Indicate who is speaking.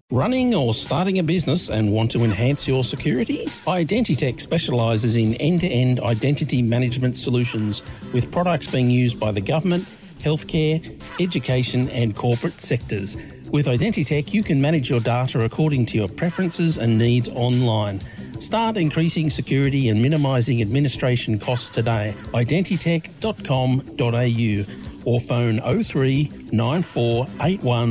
Speaker 1: Running or starting a business and want to enhance your security? Identitech specialises in end-to-end identity management solutions with products being used by the government, healthcare, education and corporate sectors. With Identitech, you can manage your data according to your preferences and needs online. Start increasing security and minimising administration costs today. Identitech.com.au or phone 03 9481